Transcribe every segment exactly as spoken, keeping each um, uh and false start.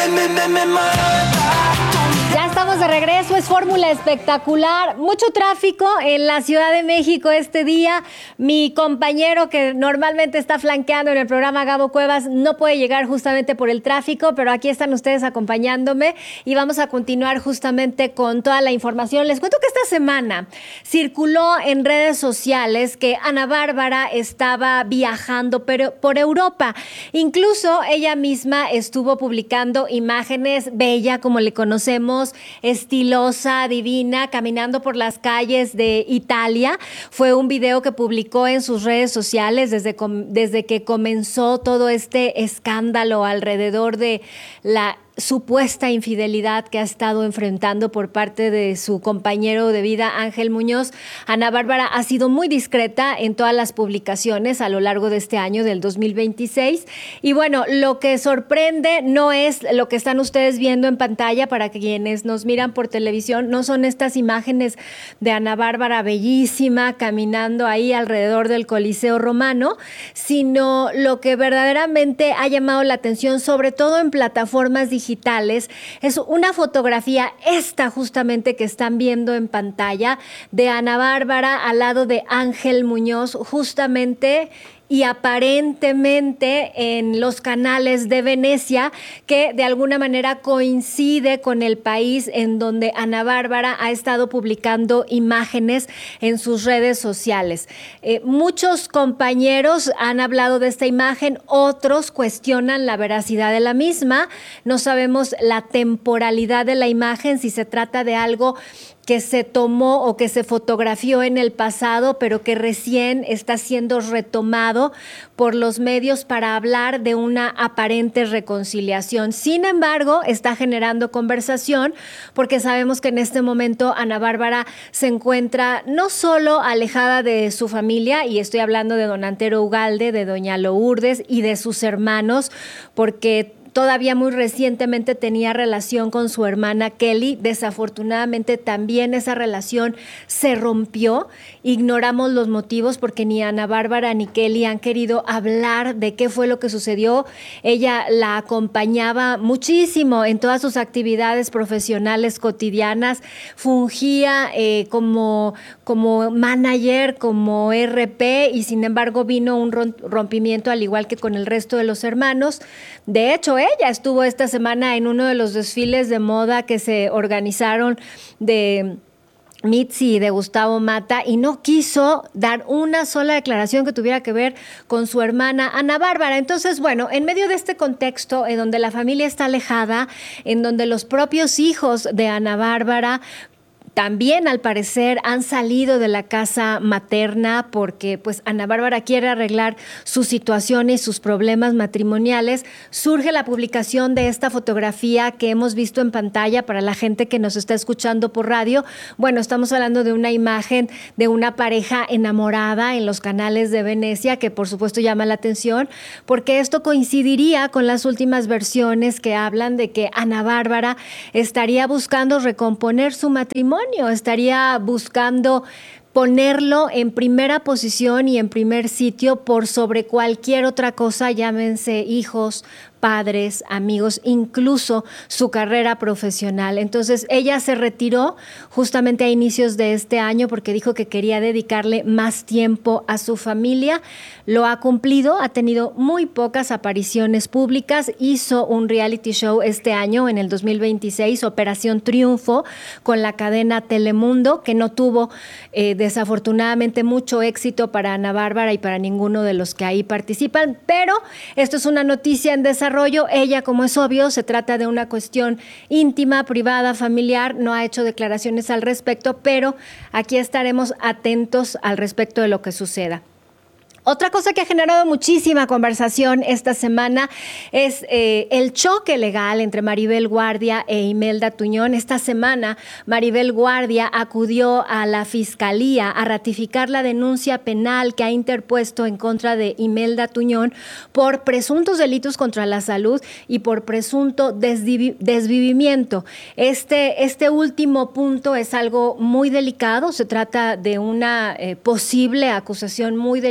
me, me, me mata. Ya estamos de regreso, es Fórmula Espectacular. Mucho tráfico en la Ciudad de México este día. Mi compañero que normalmente está flanqueando en el programa, Gabo Cuevas, no puede llegar justamente por el tráfico, pero aquí están ustedes acompañándome y vamos a continuar justamente con toda la información. Les cuento que esta semana circuló en redes sociales que Ana Bárbara estaba viajando pero por Europa. Incluso ella misma estuvo publicando imágenes, bella como le conocemos, estilosa, divina, caminando por las calles de Italia. Fue un video que publicó en sus redes sociales desde, desde que comenzó todo este escándalo alrededor de la supuesta infidelidad que ha estado enfrentando por parte de su compañero de vida, Ángel Muñoz. Ana Bárbara ha sido muy discreta en todas las publicaciones a lo largo de este año, del dos mil veintiséis. Y bueno, lo que sorprende no es lo que están ustedes viendo en pantalla. Para quienes nos miran por televisión, no son estas imágenes de Ana Bárbara bellísima caminando ahí alrededor del Coliseo Romano, sino lo que verdaderamente ha llamado la atención, sobre todo en plataformas digitales, digitales, es una fotografía, esta justamente que están viendo en pantalla, de Ana Bárbara al lado de Ángel Muñoz, justamente y aparentemente en los canales de Venecia, que de alguna manera coincide con el país en donde Ana Bárbara ha estado publicando imágenes en sus redes sociales. Eh, muchos compañeros han hablado de esta imagen, otros cuestionan la veracidad de la misma. No sabemos la temporalidad de la imagen, si se trata de algo que se tomó o que se fotografió en el pasado, pero que recién está siendo retomado por los medios para hablar de una aparente reconciliación. Sin embargo, está generando conversación porque sabemos que en este momento Ana Bárbara se encuentra no solo alejada de su familia, y estoy hablando de don Antero Ugalde, de doña Lourdes y de sus hermanos, porque todavía muy recientemente tenía relación con su hermana Kelly. Desafortunadamente también esa relación se rompió. Ignoramos los motivos porque ni Ana Bárbara ni Kelly han querido hablar de qué fue lo que sucedió. Ella la acompañaba muchísimo en todas sus actividades profesionales cotidianas. Fungía eh, como, como manager, como R P, y sin embargo vino un rompimiento al igual que con el resto de los hermanos. De hecho, ella estuvo esta semana en uno de los desfiles de moda que se organizaron de Mitzi y de Gustavo Mata, y no quiso dar una sola declaración que tuviera que ver con su hermana Ana Bárbara. Entonces, bueno, en medio de este contexto en donde la familia está alejada, en donde los propios hijos de Ana Bárbara también, al parecer, han salido de la casa materna porque pues Ana Bárbara quiere arreglar su situación y sus problemas matrimoniales, surge la publicación de esta fotografía que hemos visto en pantalla para la gente que nos está escuchando por radio. Bueno, estamos hablando de una imagen de una pareja enamorada en los canales de Venecia, que por supuesto llama la atención, porque esto coincidiría con las últimas versiones que hablan de que Ana Bárbara estaría buscando recomponer su matrimonio, estaría buscando ponerlo en primera posición y en primer sitio por sobre cualquier otra cosa, llámense hijos, padres, amigos, incluso su carrera profesional. Entonces ella se retiró justamente a inicios de este año porque dijo que quería dedicarle más tiempo a su familia. Lo ha cumplido, ha tenido muy pocas apariciones públicas, hizo un reality show este año, en el dos mil veintiséis, Operación Triunfo, con la cadena Telemundo, que no tuvo eh, desafortunadamente mucho éxito para Ana Bárbara y para ninguno de los que ahí participan, pero esto es una noticia en desarrollo. Ella, como es obvio, se trata de una cuestión íntima, privada, familiar, no ha hecho declaraciones al respecto, pero aquí estaremos atentos al respecto de lo que suceda. Otra cosa que ha generado muchísima conversación esta semana es eh, el choque legal entre Maribel Guardia e Imelda Tuñón. Esta semana, Maribel Guardia acudió a la Fiscalía a ratificar la denuncia penal que ha interpuesto en contra de Imelda Tuñón por presuntos delitos contra la salud y por presunto desvivi- desvivimiento. Este, este último punto es algo muy delicado. Se trata de una eh, posible acusación muy delicada.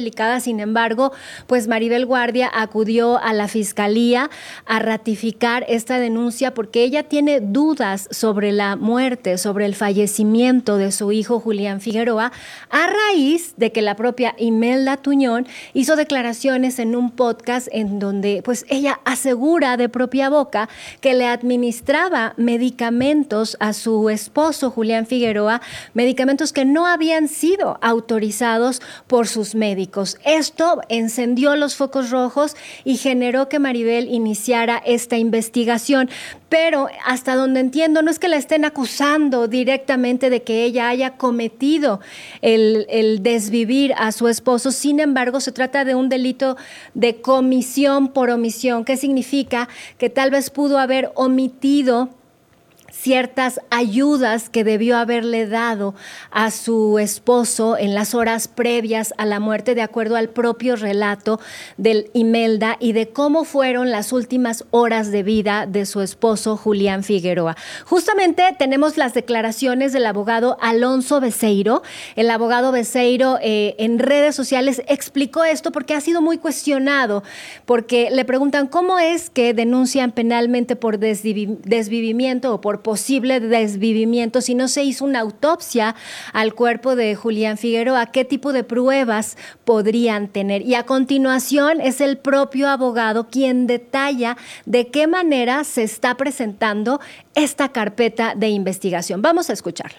Sin embargo, pues Maribel Guardia acudió a la Fiscalía a ratificar esta denuncia porque ella tiene dudas sobre la muerte, sobre el fallecimiento de su hijo Julián Figueroa, a raíz de que la propia Imelda Tuñón hizo declaraciones en un podcast en donde pues ella asegura de propia boca que le administraba medicamentos a su esposo Julián Figueroa, medicamentos que no habían sido autorizados por sus médicos. Esto encendió los focos rojos y generó que Maribel iniciara esta investigación. Pero hasta donde entiendo, no es que la estén acusando directamente de que ella haya cometido el, el desvivir a su esposo. Sin embargo, se trata de un delito de comisión por omisión. ¿Qué significa? Que tal vez pudo haber omitido ciertas ayudas que debió haberle dado a su esposo en las horas previas a la muerte, de acuerdo al propio relato de Imelda y de cómo fueron las últimas horas de vida de su esposo Julián Figueroa. Justamente tenemos las declaraciones del abogado Alonso Beceiro. El abogado Beceiro eh, en redes sociales explicó esto porque ha sido muy cuestionado, porque le preguntan cómo es que denuncian penalmente por desvivi- desvivimiento o por posible desvivimiento si no se hizo una autopsia al cuerpo de Julián Figueroa, qué tipo de pruebas podrían tener. Y a continuación es el propio abogado quien detalla de qué manera se está presentando esta carpeta de investigación. Vamos a escucharlo.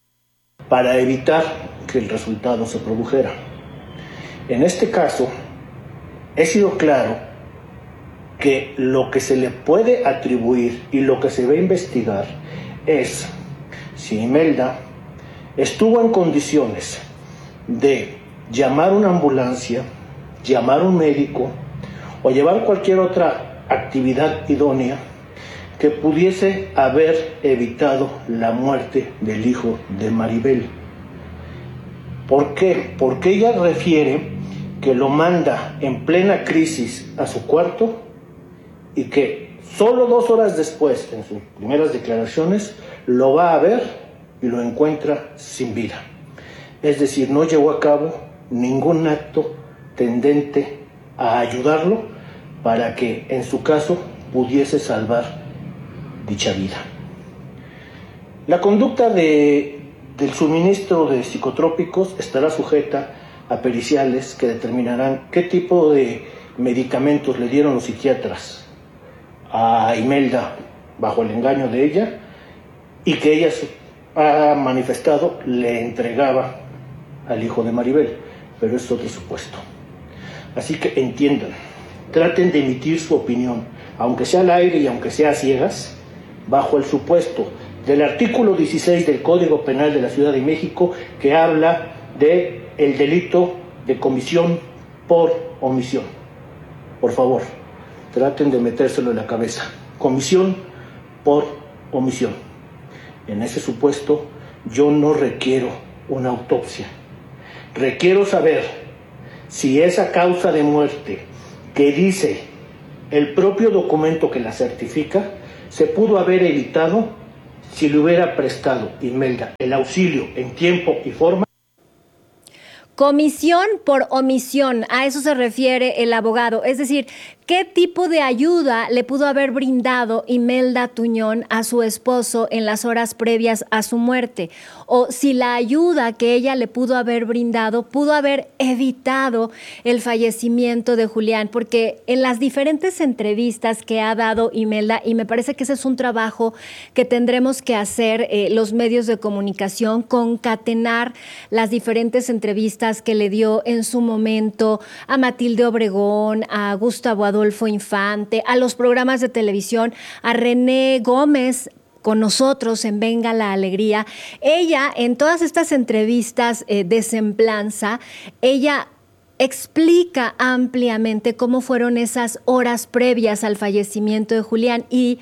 Para evitar que el resultado se produjera. En este caso, he sido claro que lo que se le puede atribuir y lo que se va a investigar es si Imelda estuvo en condiciones de llamar una ambulancia, llamar un médico o llevar cualquier otra actividad idónea que pudiese haber evitado la muerte del hijo de Maribel. ¿Por qué? Porque ella refiere que lo manda en plena crisis a su cuarto y que solo dos horas después, en sus primeras declaraciones, lo va a ver y lo encuentra sin vida. Es decir, no llevó a cabo ningún acto tendente a ayudarlo para que, en su caso, pudiese salvar dicha vida. La conducta de, del suministro de psicotrópicos estará sujeta a periciales que determinarán qué tipo de medicamentos le dieron los psiquiatras a Imelda bajo el engaño de ella y que ella ha manifestado le entregaba al hijo de Maribel, pero es otro supuesto. Así que entiendan, traten de emitir su opinión, aunque sea al aire y aunque sea a ciegas, bajo el supuesto del artículo dieciséis del Código Penal de la Ciudad de México, que habla de el delito de comisión por omisión. Por favor, traten de metérselo en la cabeza. Comisión por omisión. En ese supuesto, yo no requiero una autopsia. Requiero saber si esa causa de muerte que dice el propio documento que la certifica se pudo haber evitado si le hubiera prestado Imelda el auxilio en tiempo y forma. Comisión por omisión, a eso se refiere el abogado. Es decir, ¿qué tipo de ayuda le pudo haber brindado Imelda Tuñón a su esposo en las horas previas a su muerte? O si la ayuda que ella le pudo haber brindado pudo haber evitado el fallecimiento de Julián, porque en las diferentes entrevistas que ha dado Imelda, y me parece que ese es un trabajo que tendremos que hacer eh, los medios de comunicación, concatenar las diferentes entrevistas que le dio en su momento a Matilde Obregón, a Gustavo Adolfo Infante, a los programas de televisión, a René Gómez con nosotros en Venga la Alegría. Ella, en todas estas entrevistas eh, de semblanza, ella explica ampliamente cómo fueron esas horas previas al fallecimiento de Julián y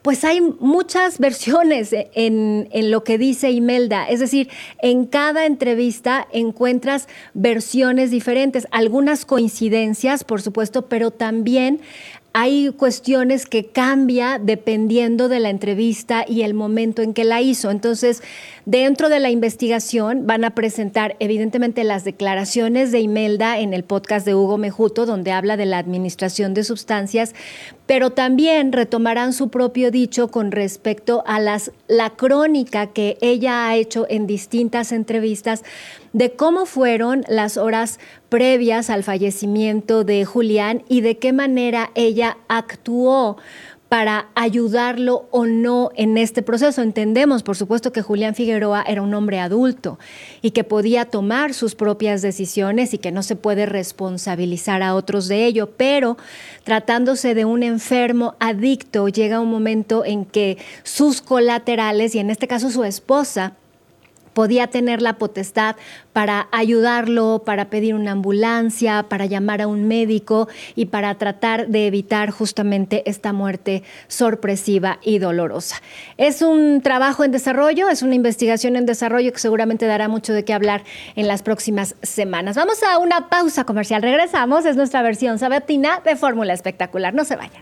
pues hay muchas versiones en, en lo que dice Imelda. Es decir, en cada entrevista encuentras versiones diferentes, algunas coincidencias, por supuesto, pero también hay cuestiones que cambia dependiendo de la entrevista y el momento en que la hizo. Entonces, dentro de la investigación van a presentar evidentemente las declaraciones de Imelda en el podcast de Hugo Mejuto, donde habla de la administración de sustancias, pero también retomarán su propio dicho con respecto a las, la crónica que ella ha hecho en distintas entrevistas de cómo fueron las horas previas al fallecimiento de Julián y de qué manera ella actuó para ayudarlo o no en este proceso. Entendemos, por supuesto, que Julián Figueroa era un hombre adulto y que podía tomar sus propias decisiones y que no se puede responsabilizar a otros de ello, pero tratándose de un enfermo adicto, llega un momento en que sus colaterales, y en este caso su esposa, podía tener la potestad para ayudarlo, para pedir una ambulancia, para llamar a un médico y para tratar de evitar justamente esta muerte sorpresiva y dolorosa. Es un trabajo en desarrollo, es una investigación en desarrollo que seguramente dará mucho de qué hablar en las próximas semanas. Vamos a una pausa comercial. Regresamos, es nuestra versión sabatina de Fórmula Espectacular. No se vayan.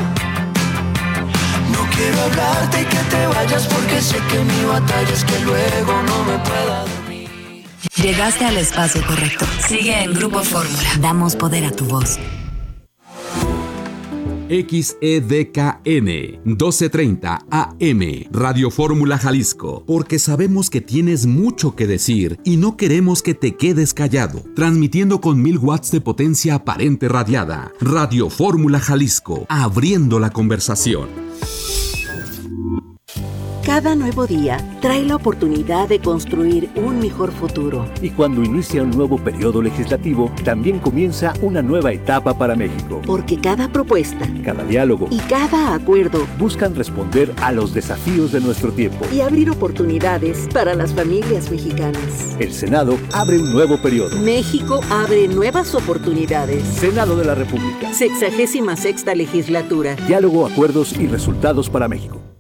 Quiero hablarte y que te vayas porque sé que mi batalla es que luego no me pueda dormir. Llegaste al espacio correcto. Sigue en Grupo Fórmula. Damos poder a tu voz. X E D K N doce treinta A M Radio Fórmula Jalisco, porque sabemos que tienes mucho que decir y no queremos que te quedes callado. Transmitiendo con mil watts de potencia aparente radiada. Radio Fórmula Jalisco, abriendo la conversación. Cada nuevo día trae la oportunidad de construir un mejor futuro. Y cuando inicia un nuevo periodo legislativo, también comienza una nueva etapa para México. Porque cada propuesta, cada diálogo y cada acuerdo buscan responder a los desafíos de nuestro tiempo y abrir oportunidades para las familias mexicanas. El Senado abre un nuevo periodo. México abre nuevas oportunidades. Senado de la República. Sexagésima sexta legislatura. Diálogo, acuerdos y resultados para México.